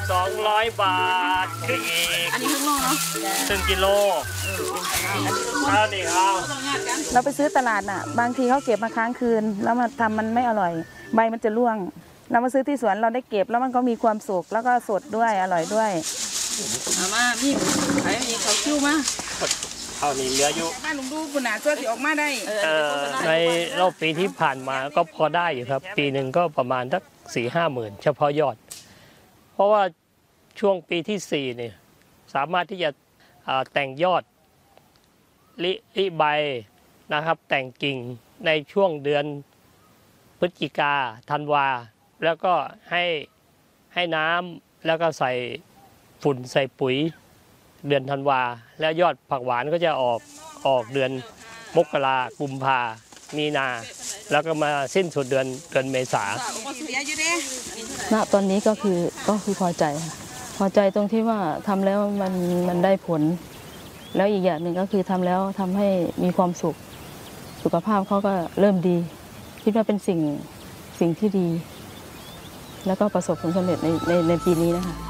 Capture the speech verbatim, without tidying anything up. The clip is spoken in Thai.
สองร้อยบาทคืออีกอันนี้ครึ่งโลเนาะครึ่งกิโลเอาดิเอาเราไปซื้อตลาดน่ะบางทีเขาเก็บมาค้างคืนแล้วมาทำมันไม่อร่อยใบมันจะร่วงเรามาซื้อที่สวนเราได้เก็บแล้วมันก็มีความสุขแล้วก็สดด้วยอร่อยด้วยเอามาพี่ไอ้มีเขาคิ้วมาเท่านี้เหลืออยู่บ้านลุงดูคุณน่ะช่วยสิออกมาได้ในรอบปีที่ผ่านมาก็พอได้อยู่ครับปีหนึ่งก็ประมาณสักสี่ห้าหมื่นเฉพาะยอดเพราะว่าช่วงปีที่สี่เนี่ยสามารถที่จะแต่งยอดลิลิใบนะครับแต่งกิ่งในช่วงเดือนพฤศจิกาธันวาแล้วก็ให้ให้น้ำแล้วก็ใส่ฝุ่นใส่ปุ๋ยเดือนธันวาแล้วยอดผักหวานก็จะออกออกเดือนมกรากุมภามีนาแล้วก็มาสิ้นสุดเดือนเดือนเมษาณตอนนี้ก็คือก็คือพอใจค่ะพอใจตรงที่ว่าทำแล้วมันมันได้ผลแล้วอีกอย่างหนึ่งก็คือทำแล้วทำให้มีความสุขสุขภาพเขาก็เริ่มดีคิดว่าเป็นสิ่งสิ่งที่ดีแล้วก็ประสบผลสำเร็จในในในปีนี้นะคะ